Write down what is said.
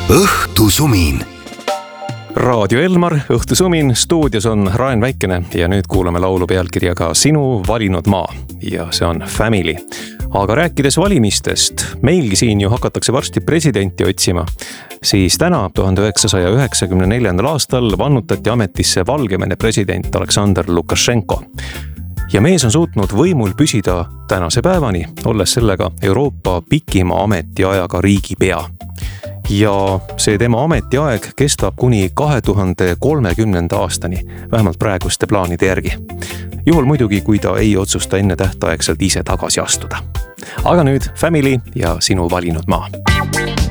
Õhtusumin. Raadio Elmar, Õhtusumin, stuudios on Raen Väikene ja nüüd kuulame laulu pealkirjaga Sinu valinud maa ja see on Family. Aga rääkides valimistest, meilgi siin ju hakatakse varsti presidenti otsima, siis täna 1994. aastal vannutati ametisse Valgevene president Aleksandr Lukašenko. Ja mees on suutnud võimul püsida tänase päevani, olles sellega Euroopa pikima ametiajaga riigipea. Ja see tema ametiaeg kestab kuni 2030. aastani, vähemalt praeguste plaanide järgi. Juhul muidugi, kui ta ei otsusta enne tähtaegselt ise tagasi astuda. Aga nüüd Family ja Sinu valinud maa.